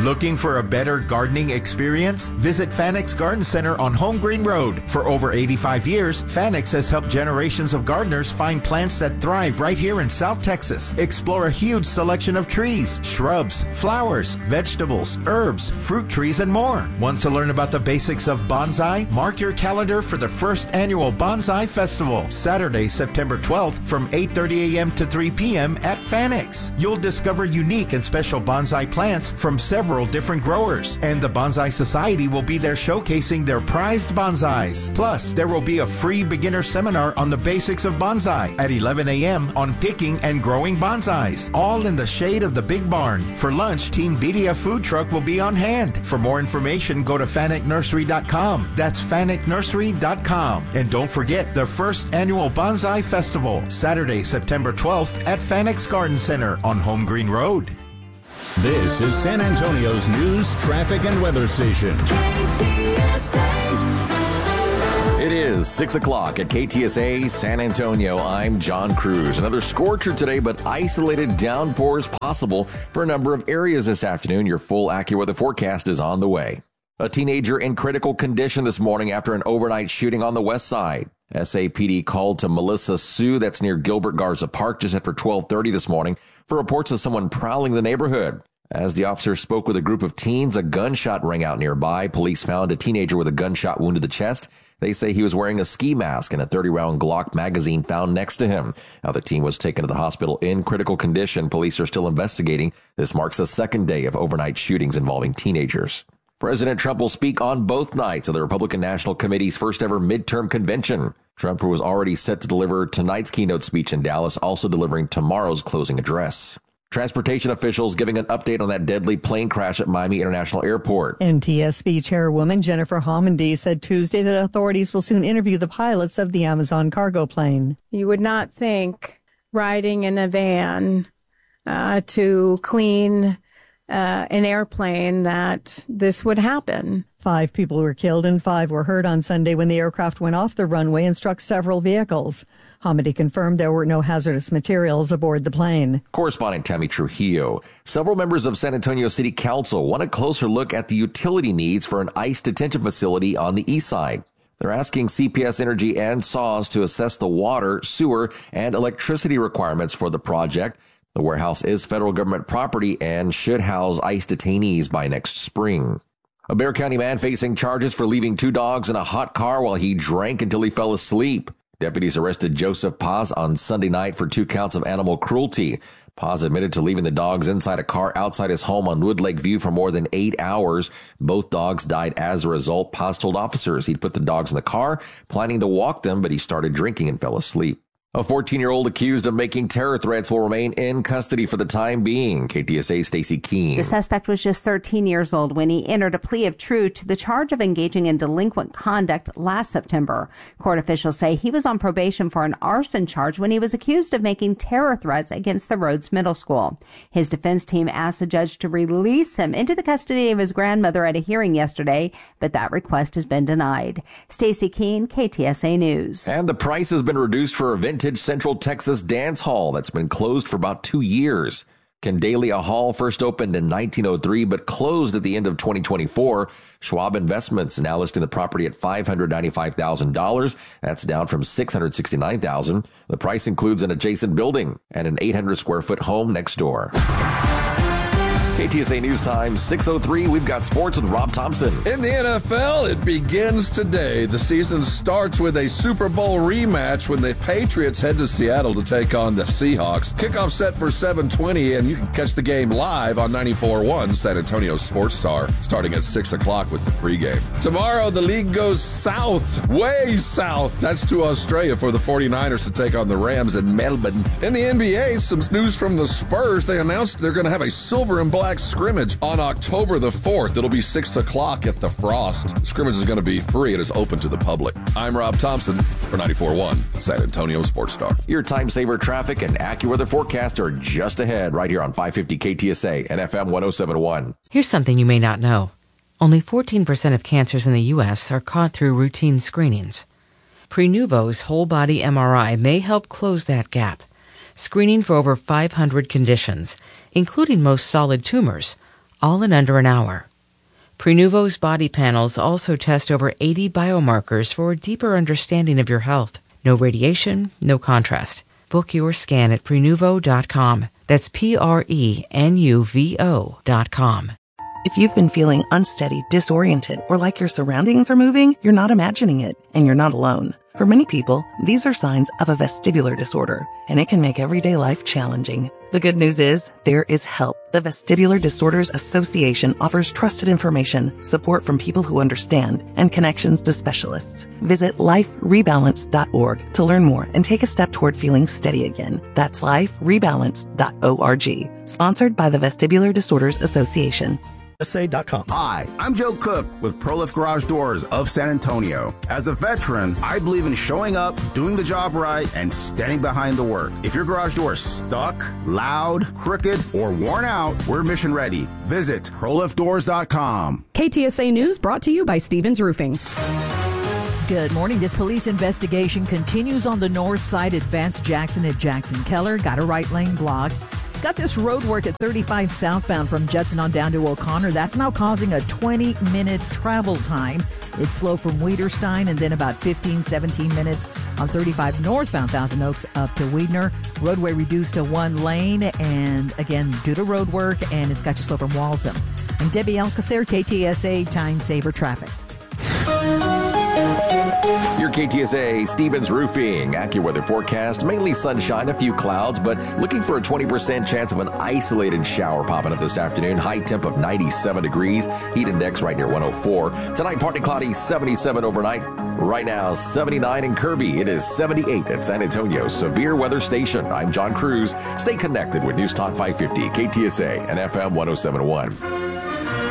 Looking for a better gardening experience? Visit Fanex Garden Center on Home Green Road. For over 85 years, Fanex has helped generations of gardeners find plants that thrive right here in South Texas. Explore a huge selection of trees, shrubs, flowers, vegetables, herbs, fruit trees, and more. Want to learn about the basics of bonsai? Mark your calendar for the first annual Bonsai Festival, Saturday, September 12th from 8:30 a.m. to 3 p.m. at Fanex. You'll discover unique and special bonsai plants from several different growers, and the Bonsai Society will be there showcasing their prized bonsais. Plus, there will be a free beginner seminar on the basics of bonsai at 11 a.m. on picking and growing bonsais, all in the shade of the Big Barn. For lunch, Team BDF food truck will be on hand. For more information, go to FanekNursery.com. That's FanekNursery.com. And don't forget the first annual Bonsai Festival, Saturday, September 12th at Fanex Garden Center on Home Green Road. This is San Antonio's news, traffic, and weather station. KTSA. It is 6 o'clock at KTSA San Antonio. I'm John Cruz. Another scorcher today, but isolated downpours possible for a number of areas this afternoon. Your full AccuWeather forecast is on the way. A teenager in critical condition this morning after an overnight shooting on the west side. SAPD called to Melissa Sue, that's near Gilbert Garza Park, just after 12:30 this morning, for reports of someone prowling the neighborhood. As the officer spoke with a group of teens, a gunshot rang out nearby. Police found a teenager with a gunshot wound to the chest. They say he was wearing a ski mask and a 30-round Glock magazine found next to him. Now, the teen was taken to the hospital in critical condition. Police are still investigating. This marks the second day of overnight shootings involving teenagers. President Trump will speak on both nights of the Republican National Committee's first ever midterm convention. Trump was already set to deliver tonight's keynote speech in Dallas, also delivering tomorrow's closing address. Transportation officials giving an update on that deadly plane crash at Miami International Airport. NTSB Chairwoman Jennifer Homendy said Tuesday that authorities will soon interview the pilots of the Amazon cargo plane. You would not think riding in a van to clean an airplane that this would happen. 5 people were killed and 5 were hurt on Sunday when the aircraft went off the runway and struck several vehicles. Homendy confirmed there were no hazardous materials aboard the plane. Correspondent Tammy Trujillo. Several members of San Antonio City Council want a closer look at the utility needs for an ICE detention facility on the east side. They're asking CPS Energy and SAWS to assess the water, sewer, and electricity requirements for the project. The warehouse is federal government property and should house ICE detainees by next spring. A Bexar County man facing charges for leaving 2 dogs in a hot car while he drank until he fell asleep. Deputies arrested Joseph Paz on Sunday night for 2 counts of animal cruelty. Paz admitted to leaving the dogs inside a car outside his home on Wood Lake View for more than 8 hours. Both dogs died as a result. Paz told officers he'd put the dogs in the car, planning to walk them, but he started drinking and fell asleep. A 14-year-old accused of making terror threats will remain in custody for the time being. KTSA's Stacey Keene. The suspect was just 13 years old when he entered a plea of truth to the charge of engaging in delinquent conduct last September. Court officials say he was on probation for an arson charge when he was accused of making terror threats against the Rhodes Middle School. His defense team asked the judge to release him into the custody of his grandmother at a hearing yesterday, but that request has been denied. Stacey Keene, KTSA News. And the price has been reduced for a vintage Central Texas dance hall that's been closed for about 2 years. Candelia Hall first opened in 1903 but closed at the end of 2024. Schwab Investments now listing the property at $595,000. That's down from $669,000. The price includes an adjacent building and an 800-square-foot home next door. KTSA News Time, 6:03. We've got sports with Rob Thompson. In the NFL, it begins today. The season starts with a Super Bowl rematch when the Patriots head to Seattle to take on the Seahawks. Kickoff set for 7:20, and you can catch the game live on 94.1 San Antonio Sports Star, starting at 6 o'clock with the pregame. Tomorrow, the league goes south, way south. That's to Australia for the 49ers to take on the Rams in Melbourne. In the NBA, some news from the Spurs. They announced they're going to have a silver and black scrimmage on October the 4th. It'll be 6 o'clock at the Frost. The scrimmage is going to be free. It is open to the public. I'm Rob Thompson for 94.1 San Antonio Sports Star. Your time saver traffic and AccuWeather forecast are just ahead right here on 550 KTSA and FM 107.1. Here's something you may not know. Only 14% of cancers in the U.S. are caught through routine screenings. Prenuvo's whole-body MRI may help close that gap. Screening for over 500 conditions, including most solid tumors, all in under an hour. Prenuvo's body panels also test over 80 biomarkers for a deeper understanding of your health. No radiation, no contrast. Book your scan at Prenuvo.com. That's Prenuvo.com. If you've been feeling unsteady, disoriented, or like your surroundings are moving, you're not imagining it, and you're not alone. For many people, these are signs of a vestibular disorder, and it can make everyday life challenging. The good news is, there is help. The Vestibular Disorders Association offers trusted information, support from people who understand, and connections to specialists. Visit liferebalance.org to learn more and take a step toward feeling steady again. That's liferebalance.org. Sponsored by the Vestibular Disorders Association. Hi, I'm Joe Cook with ProLift Garage Doors of San Antonio. As a veteran, I believe in showing up, doing the job right, and standing behind the work. If your garage door is stuck, loud, crooked, or worn out, we're mission ready. Visit ProLiftDoors.com. KTSA News brought to you by Stevens Roofing. Good morning. This police investigation continues on the north side at Vance Jackson at Jackson Keller. Got a right lane blocked. Got this road work at 35 southbound from Judson on down to O'Connor. That's now causing a 20-minute travel time. It's slow from Wiederstein and then about 15-17 minutes on 35 northbound Thousand Oaks up to Weidner. Roadway reduced to one lane, and again, due to road work, and it's got you slow from Walsham. I'm Debbie Alcacer, KTSA Time Saver Traffic. Your KTSA Stevens Roofing AccuWeather forecast, mainly sunshine, a few clouds, but looking for a 20% chance of an isolated shower popping up this afternoon. High temp of 97 degrees, heat index right near 104. Tonight, partly cloudy, 77 overnight. Right now, 79 in Kirby. It is 78 at San Antonio Severe Weather Station. I'm John Cruz. Stay connected with News Talk 550, KTSA, and FM 107.1.